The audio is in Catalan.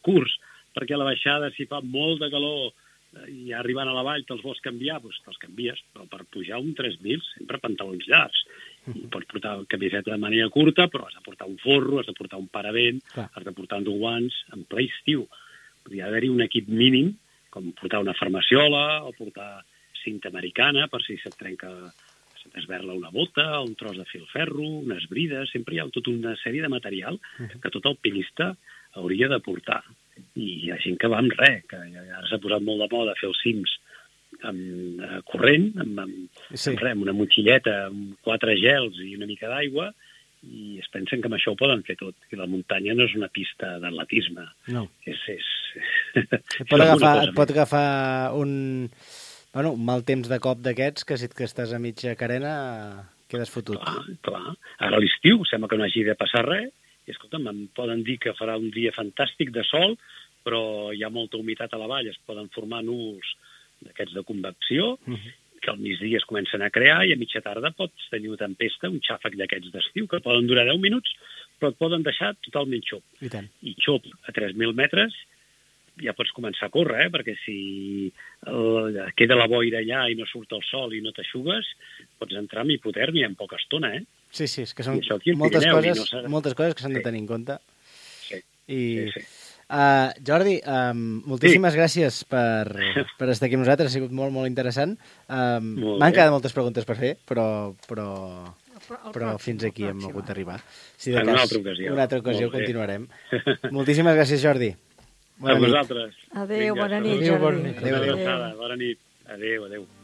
curts, perquè a la baixada, si fa molt de calor i arribant a la vall te'ls vols canviar, doncs te'ls canvies, però per pujar un 3.000 sempre pantalons llargs. I pots portar camiseta de màniga curta, però has de portar un forro, has de portar un paravent, has de portar uns guants en ple estiu. Podria haver-hi un equip mínim, com portar una farmaciola o portar cinta americana per si se't trenca, se t'esberla una bota, un tros de filferro, unes brides, sempre hi ha tota una sèrie de material que tot alpinista hauria de portar. I hi ha gent que va amb res, que ara s'ha posat molt de moda fer els cims corrent, amb una motxilleta, amb 4 gels i una mica d'aigua, i es pensen que amb això ho poden fer tot. I la muntanya no és una pista d'atletisme. No. Et pot agafar un mal temps de cop d'aquests, que si que estàs a mitja carena quedes fotut. Clar. Ara a l'estiu sembla que no hagi de passar res, i escolta'm, em poden dir que farà un dia fantàstic de sol, però hi ha molta humitat a la vall, es poden formar núvols d'aquests de convecció, que al migdia es comencen a crear i a mitja tarda pots tenir una tempesta, un xàfec d'aquests d'estiu, que poden durar 10 minuts, però et poden deixar totalment xop. I xop a 3.000 metres ja pots començar a córrer, perquè si queda la boira allà i no surt el sol i no t'aixugues, pots entrar amb hipotèrmia en poca estona, Sí, és que són moltes coses que s'han de tenir en compte. Sí. Jordi, moltíssimes gràcies per estar aquí amb nosaltres, ha sigut molt, molt interessant. M'han quedat moltes preguntes per fer, però fins aquí hem hagut d'arribar. Si de cas, una altra ocasió continuarem. Moltíssimes gràcies, Jordi. A vosaltres. Adéu, bona nit, Jordi. Bona nit. Adéu.